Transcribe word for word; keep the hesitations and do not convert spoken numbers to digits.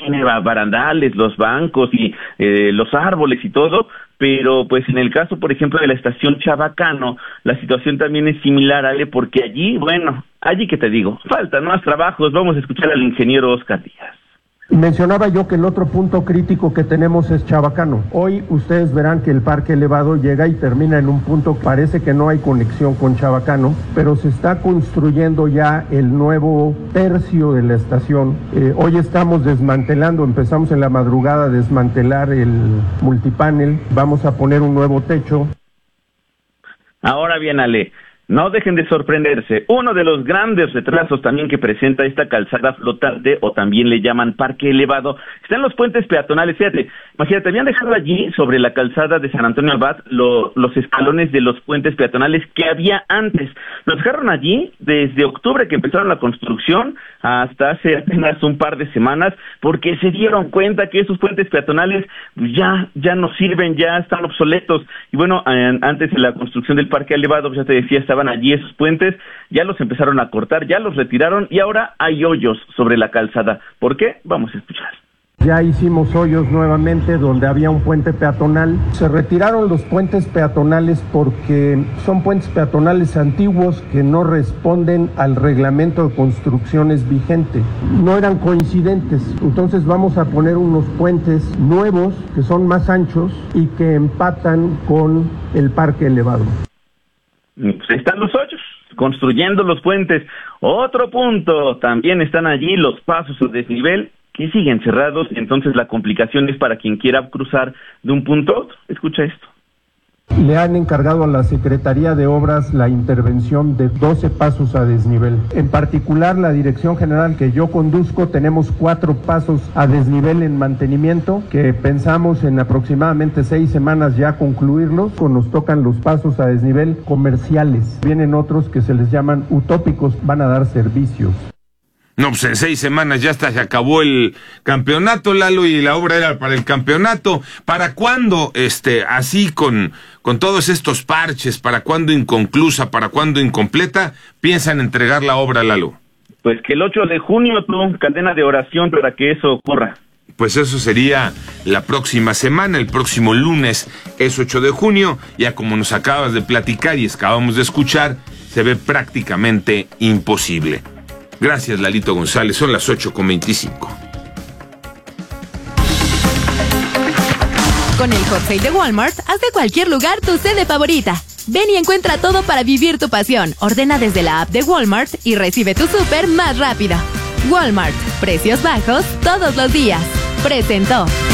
tiene barandales, los bancos y eh, los árboles y todo, pero pues en el caso, por ejemplo, de la estación Chabacano, la situación también es similar, Ale, porque allí, bueno, allí que te digo, faltan más trabajos. Vamos a escuchar al ingeniero Oscar Díaz. Mencionaba yo que el otro punto crítico que tenemos es Chabacano. Hoy ustedes verán que el parque elevado llega y termina en un punto que parece que no hay conexión con Chabacano, pero se está construyendo ya el nuevo tercio de la estación. Eh, hoy estamos desmantelando, empezamos en la madrugada a desmantelar el multipanel, vamos a poner un nuevo techo. Ahora bien, Ale, no dejen de sorprenderse. Uno de los grandes retrasos también que presenta esta calzada flotante, o también le llaman parque elevado, están los puentes peatonales. Fíjate, imagínate, habían dejado allí sobre la calzada de San Antonio Abad lo, los escalones de los puentes peatonales que había antes. Los dejaron allí desde octubre que empezaron la construcción hasta hace apenas un par de semanas, porque se dieron cuenta que esos puentes peatonales ya, ya no sirven, ya están obsoletos. Y bueno, antes de la construcción del parque elevado, ya te decía, estaban allí esos puentes, ya los empezaron a cortar, ya los retiraron y ahora hay hoyos sobre la calzada. ¿Por qué? Vamos a escuchar. Ya hicimos hoyos nuevamente donde había un puente peatonal. Se retiraron los puentes peatonales porque son puentes peatonales antiguos que no responden al reglamento de construcciones vigente. No eran coincidentes. Entonces vamos a poner unos puentes nuevos que son más anchos y que empatan con el parque elevado. Pues están los hoyos, construyendo los puentes. Otro punto, también están allí los pasos a desnivel que siguen cerrados, entonces la complicación es para quien quiera cruzar de un punto a otro. Escucha esto. Le han encargado a la Secretaría de Obras la intervención de doce pasos a desnivel. En particular, la Dirección General que yo conduzco, tenemos cuatro pasos a desnivel en mantenimiento, que pensamos en aproximadamente seis semanas ya concluirlos. Nos tocan los pasos a desnivel comerciales. Vienen otros que se les llaman utópicos, van a dar servicios. No, pues en seis semanas ya hasta se acabó el campeonato, Lalo, y la obra era para el campeonato. ¿Para cuándo, este, así con, con todos estos parches, para cuándo inconclusa, para cuándo incompleta, piensan entregar la obra, Lalo? Pues que el ocho de junio, tú, cadena de oración para que eso ocurra. Pues eso sería la próxima semana, el próximo lunes es ocho de junio, ya como nos acabas de platicar y acabamos de escuchar, se ve prácticamente imposible. Gracias, Lalito González. Son las ocho con veinticinco. Con el Hot Sale de Walmart, haz de cualquier lugar tu sede favorita. Ven y encuentra todo para vivir tu pasión. Ordena desde la app de Walmart y recibe tu súper más rápido. Walmart. Precios bajos todos los días. Presentó.